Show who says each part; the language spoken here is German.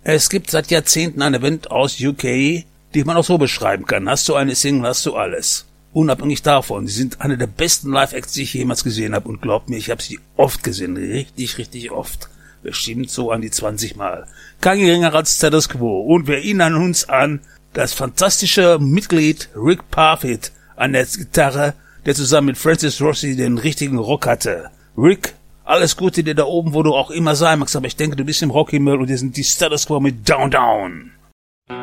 Speaker 1: Es gibt seit Jahrzehnten eine Band aus UK, die man auch so beschreiben kann. Hast du eine Single, hast du alles. Unabhängig davon, sie sind eine der besten Live-Acts, die ich jemals gesehen habe. Und glaubt mir, ich habe sie oft gesehen. Richtig oft. Bestimmt so an die 20 Mal. Kein geringer als Status Quo. Und wir erinnern uns an das fantastische Mitglied Rick Parfitt an der Gitarre, der zusammen mit Francis Rossi den richtigen Rock hatte. Rick, alles Gute dir da oben, wo du auch immer sein magst, aber ich denke, du bist im Rockhimmel und wir sind die Status Quo mit Down Down.